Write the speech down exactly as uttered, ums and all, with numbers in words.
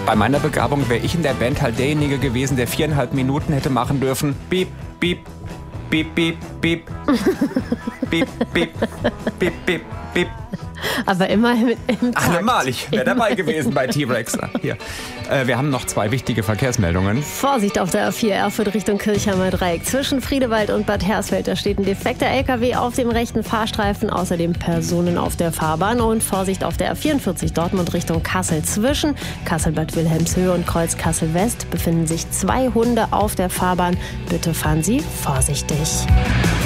Bei meiner Begabung wäre ich in der Band halt derjenige gewesen, der viereinhalb Minuten hätte machen dürfen. Piep, piep, piep, piep, piep. Piep, piep, piep, piep, piep. Aber immer im, im Takt. Allemal, ich wäre dabei gewesen bei T-Rex. Hier. Äh, wir haben noch zwei wichtige Verkehrsmeldungen. Vorsicht auf der A vier Erfurt Richtung Kirchheimer Dreieck. Zwischen Friedewald und Bad Hersfeld, da steht ein defekter L K W auf dem rechten Fahrstreifen. Außerdem Personen auf der Fahrbahn. Und Vorsicht auf der A vierundvierzig Dortmund Richtung Kassel. Zwischen Kassel-Bad Wilhelmshöhe und Kreuz Kassel-West befinden sich zwei Hunde auf der Fahrbahn. Bitte fahren Sie vorsichtig.